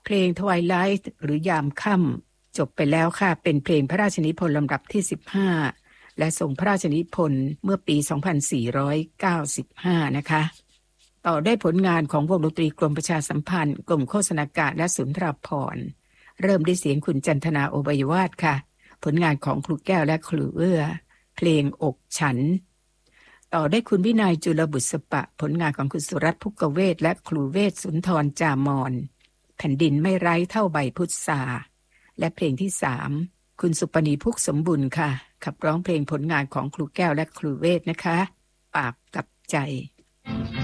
เพลง Twilight หรือยามค่ำจบไปแล้วค่ะเป็นเพลงพระราชนิพนธ์ลำดับที่15และทรงพระราชนิพนธ์เมื่อปี2495นะคะต่อได้ผลงานของวงดนตรีกรมประชาสัมพันธ์กรมโฆษณาการและสุนทรภรณ์เริ่มด้วยเสียงคุณจันทนาโอไบยวาทค่ะผลงานของครูแก้วและครูเอื้อเพลงอกฉันต่อได้คุณวินัยจุลบุษปะผลงานของคุณสุรัตน์ภุกเวศและครูเวศสุนทรจามอนแผ่นดินไม่ไร้เท่าใบพุทราและเพลงที่3คุณสุปณีพุกสมบุญค่ะขับร้องเพลงผลงานของครูแก้วและครูเวศนะคะปากกับใจ